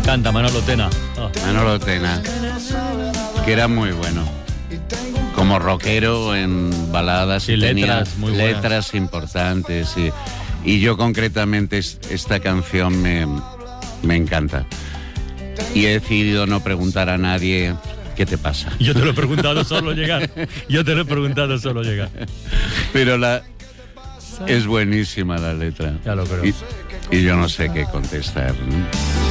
Canta Manolo Tena. Oh. Manolo Tena, que era muy bueno. Como rockero en baladas, y tenía letras muy buenas. letras importantes. Y yo concretamente esta canción me encanta. Y he decidido no preguntar a nadie qué te pasa. Yo te lo he preguntado solo llegar. Pero es buenísima la letra. Ya lo creo. Y yo no sé qué contestar, ¿no?